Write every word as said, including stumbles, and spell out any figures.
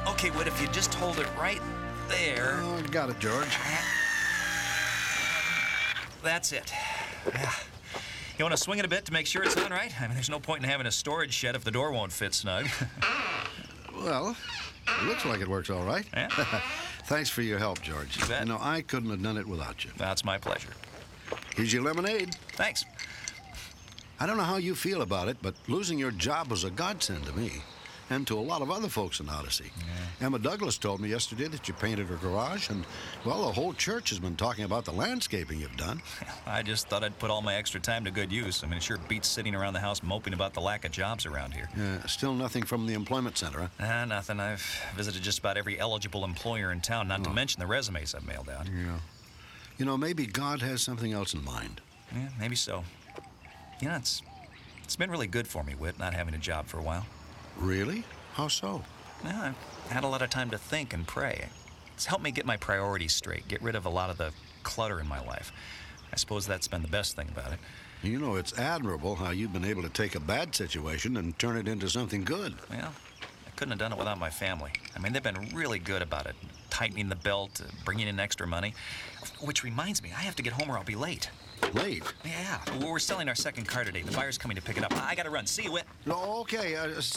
Okay, Whit, if you just hold it right there. Oh, got it, George. That's it. Yeah. You want to swing it a bit to make sure it's on right? I mean, there's no point in having a storage shed if the door won't fit snug. Well, it looks like it works all right. Yeah? Thanks for your help, George. You bet. You know, I couldn't have done it without you. That's my pleasure. Here's your lemonade. Thanks. I don't know how you feel about it, but losing your job was a godsend to me and to a lot of other folks in Odyssey. Yeah. Emma Douglas told me yesterday that you painted her garage, and, well, the whole church has been talking about the landscaping you've done. I just thought I'd put all my extra time to good use. I mean, it sure beats sitting around the house moping about the lack of jobs around here. Uh, still nothing from the employment center, huh? Ah, nothing. I've visited just about every eligible employer in town, not to Oh. mention the resumes I've mailed out. Yeah. You know, maybe God has something else in mind. Yeah, maybe so. You know, it's, it's been really good for me, Whit, not having a job for a while. Really? How so? Well, I've had a lot of time to think and pray. It's helped me get my priorities straight, get rid of a lot of the clutter in my life. I suppose that's been the best thing about it. You know, it's admirable how you've been able to take a bad situation and turn it into something good. Well, I couldn't have done it without my family. I mean, they've been really good about it, tightening the belt, uh, bringing in extra money. Which reminds me, I have to get home or I'll be late. Late? Yeah, we're selling our second car today. The buyer's coming to pick it up. I gotta run. See you, Whit. No, okay. Uh,